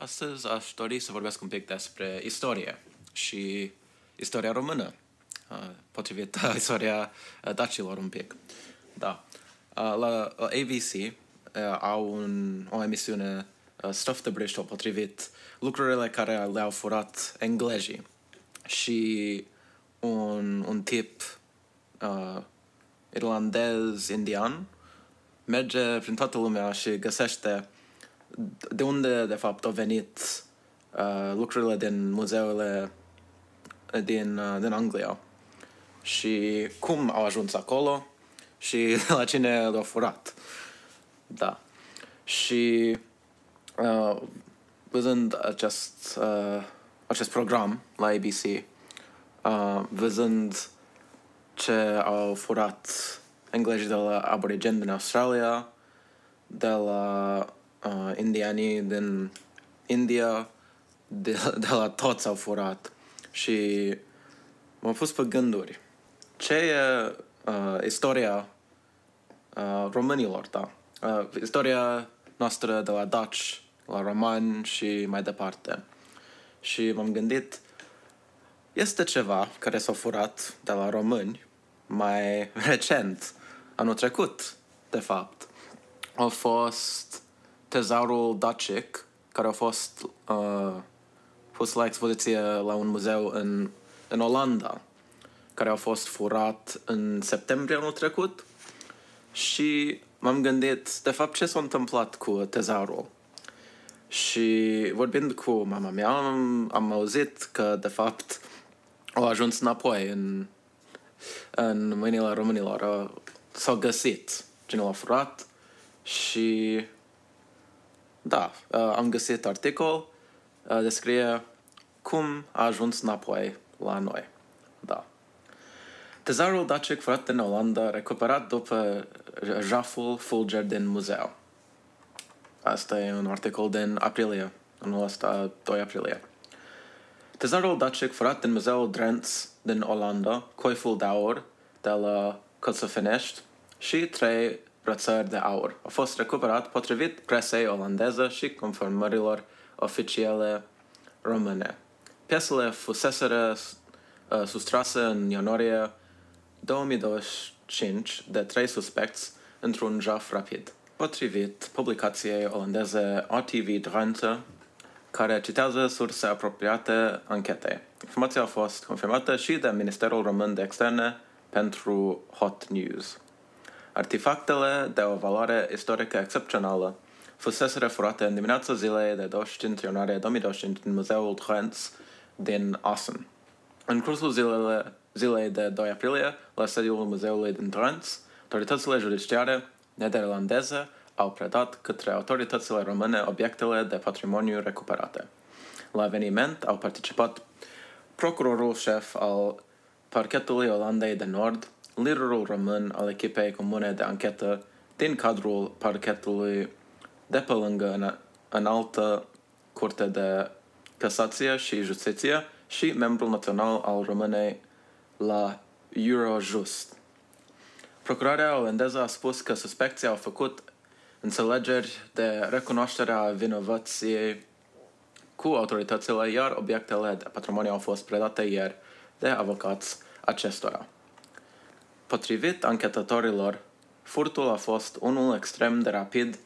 Astăzi aș dori să vorbesc un pic despre istorie și istoria română, potrivit istoria dacilor un pic. Da. La ABC au o emisiune Stuff the Bristol, potrivit lucrurile care le-au furat englezii. Și un tip irlandez-indian merge prin toată lumea și găsește de unde, de fapt, au venit lucrurile din muzeele din Anglia și cum au ajuns acolo și la cine le-au furat. Da. Și văzând acest program la ABC, văzând ce au furat englezii de la aborigeni din Australia, de la indianii din India, de la toți au furat. Și m-am pus pe gânduri. Ce e istoria românilor, da? Istoria noastră de la daci, la romani și mai departe. Și m-am gândit, este ceva care s-a furat de la români mai recent, anul trecut, de fapt. A fost tezaurul dacic, care a fost pus la expoziție la un muzeu în Olanda, care a fost furat în septembrie anul trecut. Și m-am gândit, de fapt, ce s-a întâmplat cu tezaurul. Și vorbind cu mama mea, am auzit că, de fapt, au ajuns înapoi în mâinile românilor. S-au găsit cine l-a furat și da, am găsit articol, descrie cum a ajuns înapoi la noi. Da. Tezaurul dacic furat din Olanda, recuperat după jaful fulger din muzeu. Asta e un articol din aprilie, anul ăsta, 2 aprilie. Tezaurul dacic furat din muzeul Drenthe din Olanda, coiful de aur de la Coțofenești și 3 brățări de aur. A fost recuperat potrivit presei olandeză și confirmărilor oficiale române. Piesele fuseseră sustrase în ianuarie 2025 de 3 suspecți într-un jaf rapid. Potrivit publicației olandeze RTV Drenthe, care citează surse apropiate anchetei. Informația a fost confirmată și de Ministerul Român de Externe pentru Hot News. Artefactele de o valoare istorică excepțională fusese furate în dimineața zilei de 25 ianuarie 2025 din Muzeul Drenthe din Assen. În cursul zilei de 2 aprilie, la sediul muzeului din Drenthe, autoritățile judiciare nederlandeze au predat către autoritățile române obiectele de patrimoniu recuperate. La eveniment au participat procurorul șef al parchetului Olandei de Nord, liderul român al echipei comune de anchetă din cadrul parchetului de pe lângă Înaltă Curte de Casație și Justiție și membrul național al României la Eurojust. Procurarea olandeză a spus că suspecții au făcut înțelegeri de recunoaștere a vinovăției cu autoritățile, iar obiectele de patrimoniu au fost predate ieri de avocați acestora. Potrivit anchetatorilor, furtul a fost unul extrem de rapid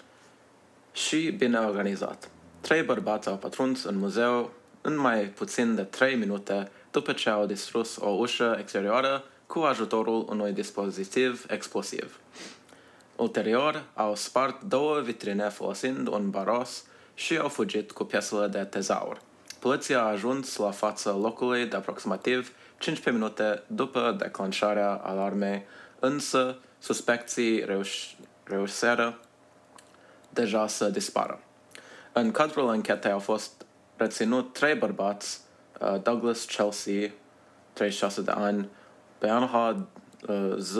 și bine organizat. 3 bărbați au pătruns în muzeu în mai puțin de 3 minute după ce au distrus o ușă exterioară cu ajutorul unui dispozitiv explosiv. Ulterior, au spart 2 vitrine folosind un baros și au fugit cu piesele de tezaur. Poliția a ajuns la fața locului de aproximativ 15 minute după declanșarea alarmei, însă suspecții reușiseră deja să dispară. În cadrul anchetei au fost reținut 3 bărbați, Douglas Chelsea, 36 de ani, Bernhard Z,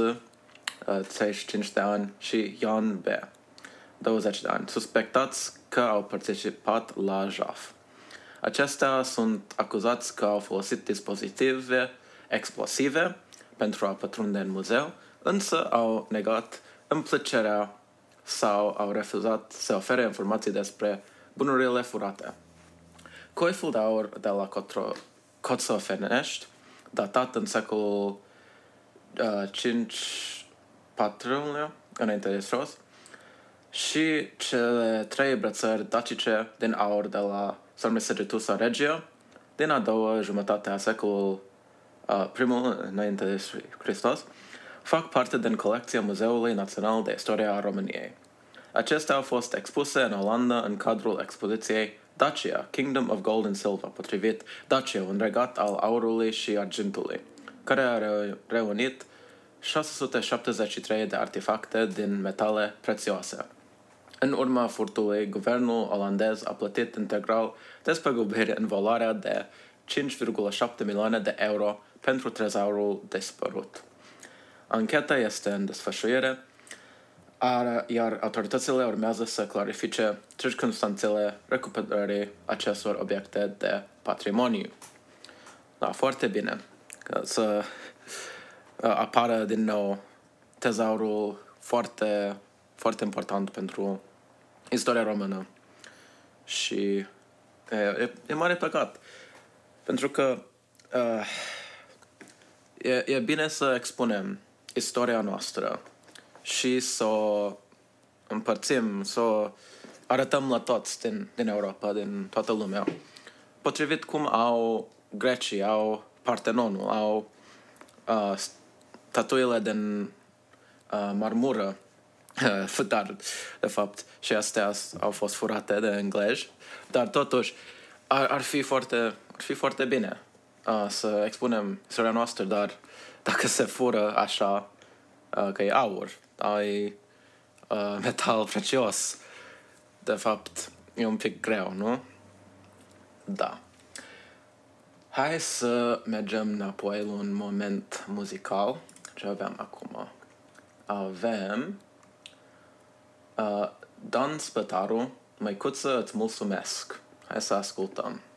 35 de ani și Jan B, 20 de ani, suspectați că au participat la jaf. Aceștia sunt acuzați că au folosit dispozitive explosive pentru a pătrunde în muzeu, însă au negat implicerea sau au refuzat să ofere informații despre bunurile furate. Coiful de aur de la Cotsofenești, datat în secolul 5-4 înainte de Hristos, și cele 3 brățări dacice din aur de la Sarmisegetusa Regia din a doua jumătate a secolului primul înainte de Hristos, fac parte din colecția Muzeului Național de Istorie a României. Acestea au fost expuse în Olanda în cadrul expoziției Dacia, Kingdom of Gold and Silver, potrivit Dacia, un regat al aurului și argintului, care a reunit 673 de artefacte din metale prețioase. În urma furtului, guvernul olandez a plătit integral despăgubiri în valoarea de 5,7 milioane de euro pentru trezorul dispărut. Ancheta este în desfășurare, iar autoritățile urmează să clarifice circumstanțele recuperării acestor obiecte de patrimoniu. Da, foarte bine. Să apară din nou tezaurul foarte, foarte important pentru istoria română. Și e mare păcat. Pentru că e bine să expunem istoria noastră și să o împărțim, să o arătăm la toți din Europa, din toată lumea. Potrivit cum au grecii, au Partenonul, au statuile din marmură, dar, de fapt, și astea au fost furate de englezi, dar totuși ar fi foarte bine să expunem istoria noastră, dar dacă se fură așa, că e aur, ai metal precios, de fapt, e un pic greu, nu? Da. Hai să mergem înapoi la un moment muzical. Ce avem acum? Avem Dan Spătaru, Măicuță, îți mulțumesc. Hai să ascultăm.